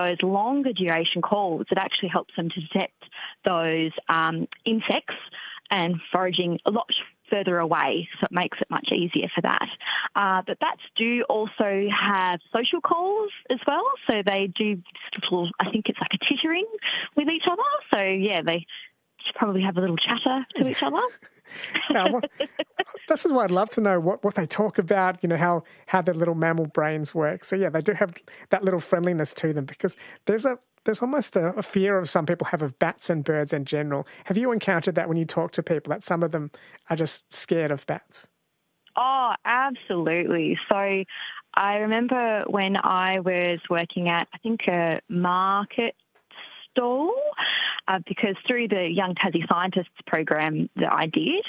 those longer duration calls, it actually helps them to detect those insects and foraging a lot further away, so it makes it much easier for that. But bats do also have social calls as well, so they do, I think it's like a tittering with each other. So, yeah, they probably have a little chatter to each other. Yeah, well, this is why I'd love to know what they talk about, how their little mammal brains work. So, yeah, they do have that little friendliness to them, because there's almost a fear of some people have of bats and birds in general. Have you encountered that when you talk to people, that some of them are just scared of bats? Oh, absolutely. So I remember when I was working at, I think, a market stall, because through the Young Tassie Scientists program that I did,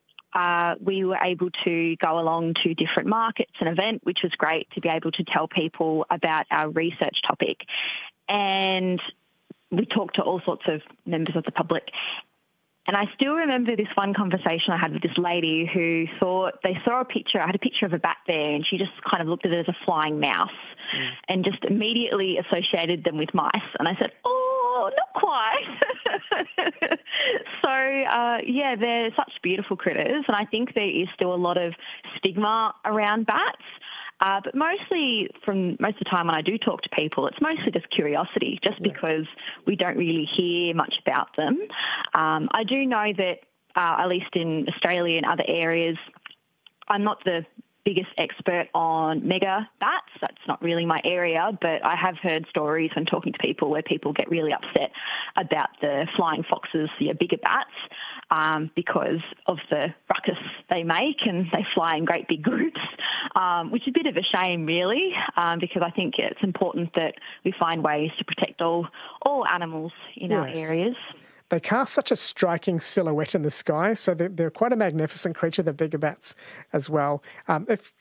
we were able to go along to different markets and events, which was great to be able to tell people about our research topic. And we talked to all sorts of members of the public. And I still remember this one conversation I had with this lady who they saw a picture. I had a picture of a bat there, and she just kind of looked at it as a flying mouse and just immediately associated them with mice. And I said, oh, not quite. So, yeah, they're such beautiful critters. And I think there is still a lot of stigma around bats. But most of the time when I do talk to people, it's mostly just curiosity, just because we don't really hear much about them. I do know that, at least in Australia and other areas, I'm not the biggest expert on mega bats. That's not really my area, but I have heard stories when talking to people where people get really upset about the flying foxes, the bigger bats, because of the ruckus they make, and they fly in great big groups, which is a bit of a shame, really, because I think it's important that we find ways to protect all animals in our areas. They cast such a striking silhouette in the sky, so they're quite a magnificent creature, the bigger bats, as well. If